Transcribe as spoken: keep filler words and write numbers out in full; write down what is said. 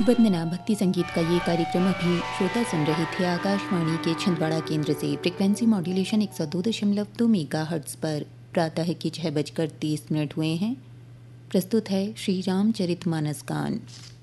वंदना भक्ति संगीत का ये कार्यक्रम अभी श्रोता सुन रहे थे आकाशवाणी के छिंदवाड़ा केंद्र से। फ्रिक्वेंसी मॉड्यूलेशन एक सौ दो दशमलव दो मेगा हर्ट्ज पर। प्रातः के छः बजकर तीस मिनट हुए हैं। प्रस्तुत है श्री रामचरितमानस गान।